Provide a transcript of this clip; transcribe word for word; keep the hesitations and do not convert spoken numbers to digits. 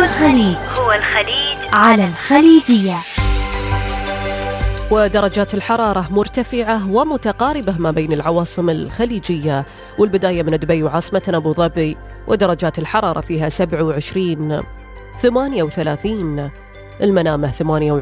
الخليج هو الخليج على الخليجية. ودرجات الحرارة مرتفعة ومتقاربة ما بين العواصم الخليجية، والبداية من دبي وعاصمتنا أبو ظبي، ودرجات الحرارة فيها سبعة وعشرين، ثمانية وثلاثين، المنامة ثمانية وعشرين